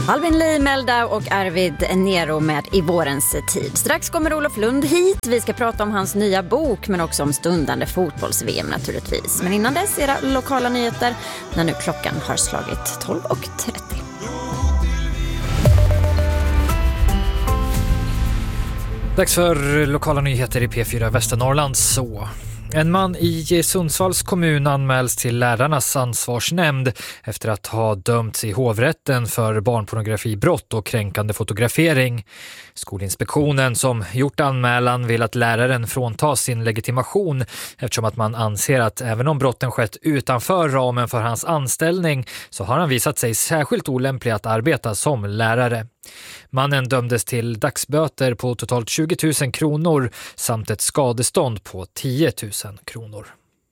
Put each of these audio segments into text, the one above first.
Albin Limelda och Arvid Nero med I vårens tid. Strax kommer Olof Lund hit. Vi ska prata om hans nya bok men också om stundande fotbolls-VM naturligtvis. Men innan dess era lokala nyheter när nu klockan har slagit 12:30. Dags för lokala nyheter i P4 Västernorrland. En man i Sundsvalls kommun anmäls till lärarnas ansvarsnämnd efter att ha dömts i hovrätten för barnpornografibrott och kränkande fotografering. Skolinspektionen som gjort anmälan vill att läraren fråntas sin legitimation eftersom att man anser att även om brotten skett utanför ramen för hans anställning så har han visat sig särskilt olämplig att arbeta som lärare. Mannen dömdes till dagsböter på totalt 20 000 kronor samt ett skadestånd på 10 000 kronor.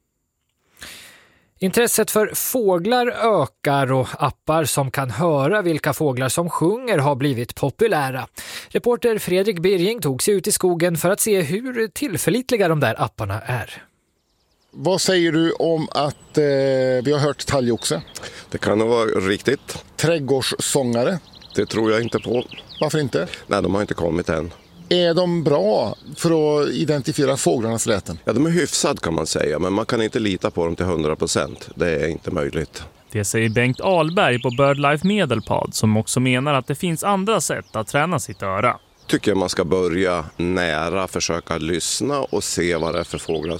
Intresset för fåglar ökar och appar som kan höra vilka fåglar som sjunger har blivit populära. Reporter Fredrik Birging tog sig ut i skogen för att se hur tillförlitliga de där apparna är. Vad säger du om att vi har hört talgoxe? Det kan nog vara riktigt. Trädgårdssångare? Det tror jag inte på. Varför inte? Nej, de har inte kommit än. Är de bra för att identifiera fåglarnas läten? Ja, de är hyfsad kan man säga, men man kan inte lita på dem till 100%. Det är inte möjligt. Det säger Bengt Ahlberg på BirdLife Medelpad som också menar att det finns andra sätt att träna sitt öra. Tycker jag man ska börja nära, försöka lyssna och se vad det är för fåglar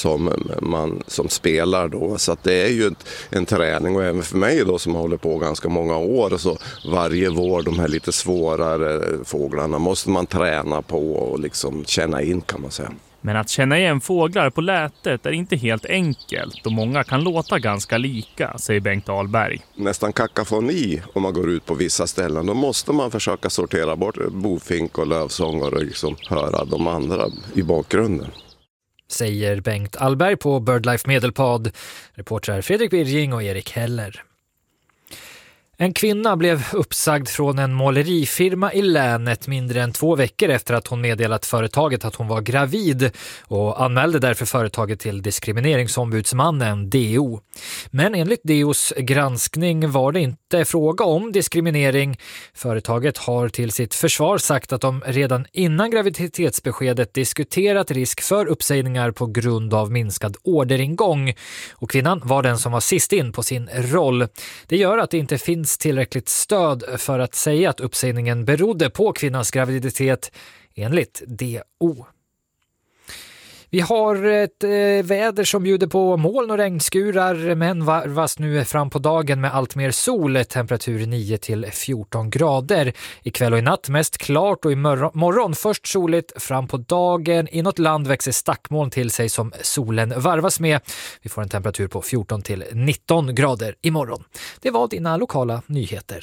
som spelar då. Så att det är ju en träning, och även för mig då som håller på ganska många år, så varje vår de här lite svårare fåglarna måste man träna på och liksom känna in, kan man säga. Men att känna igen fåglar på lätet är inte helt enkelt och många kan låta ganska lika, säger Bengt Ahlberg. Nästan kakafoni om man går ut på vissa ställen. Då måste man försöka sortera bort bofink och lövsånger och liksom höra de andra i bakgrunden. Säger Bengt Ahlberg på BirdLife Medelpad. Reportrar Fredrik Birging och Erik Heller. En kvinna blev uppsagd från en målerifirma i länet mindre än 2 veckor efter att hon meddelat företaget att hon var gravid och anmälde därför företaget till diskrimineringsombudsmannen DO. Men enligt DOs granskning var det inte fråga om diskriminering. Företaget har till sitt försvar sagt att de redan innan graviditetsbeskedet diskuterat risk för uppsägningar på grund av minskad orderingång. Och kvinnan var den som var sist in på sin roll. Det gör att det inte finns tillräckligt stöd för att säga att uppsägningen berodde på kvinnans graviditet enligt DO. Vi har ett väder som bjuder på moln och regnskurar men varvas nu fram på dagen med allt mer sol, temperatur 9 till 14 grader. Ikväll och i natt mest klart och i morgon först soligt, fram på dagen. I något land växer stackmoln till sig som solen varvas med. Vi får en temperatur på 14 till 19 grader imorgon. Det var dina lokala nyheter.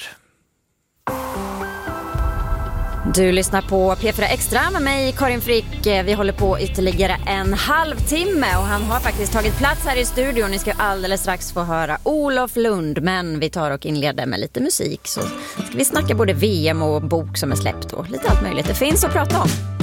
Du lyssnar på P4 Extra med mig, Karin Frick. Vi håller på ytterligare en halvtimme och han har faktiskt tagit plats här i studion. Ni ska alldeles strax få höra Olof Lund, men vi tar och inleder med lite musik. Så ska vi snacka både VM och bok som är släppt och lite allt möjligt. Det finns att prata om.